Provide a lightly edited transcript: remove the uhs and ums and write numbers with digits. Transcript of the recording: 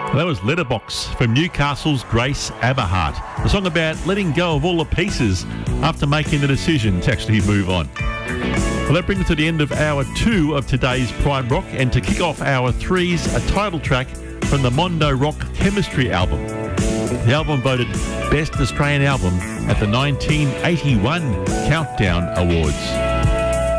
That was Letterbox from Newcastle's Grace Aberhart. The song about letting go of all the pieces after making the decision to actually move on. Well, that brings us to the end of hour 2 of today's Prime Rock, and to kick off hour 3's a title track from the Mondo Rock Chemistry album. The album voted Best Australian Album at the 1981 Countdown Awards.